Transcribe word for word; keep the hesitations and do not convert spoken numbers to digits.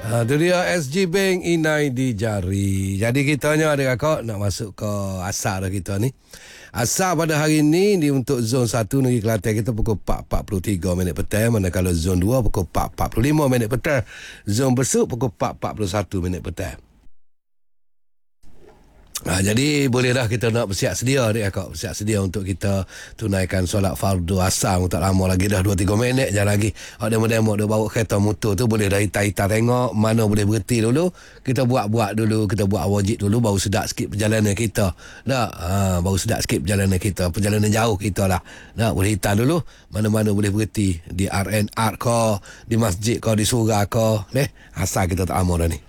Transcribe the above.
Ha, tu dia S G Bank Inai di Jari. Jadi kitanya ada kakak nak masuk ke asar dah kita ni. Asar pada hari ni di untuk zon satu Negeri Kelantan kita pukul empat empat puluh tiga minit petang, manakala zon dua pukul empat empat puluh lima minit petang. Zon Besuk pukul empat empat puluh satu minit petang. Ha, jadi boleh dah kita nak bersiap sedia dia kak, bersiap sedia untuk kita tunaikan solat fardu asar. Tak lama lagi dah dua tiga minit je lagi. Ada demo dia bawa kereta motor tu boleh dah hitam-hitam tengok mana boleh berhenti dulu. Kita buat-buat dulu, kita buat wajib dulu baru sedap sikit perjalanan kita. Dah, ha, baru sedap sikit perjalanan kita, perjalanan jauh kita lah. Dah, boleh hitam dulu mana-mana boleh berhenti di R N R ke, di masjid ke, di surau ke. Eh, asar kita tak lama dah ni.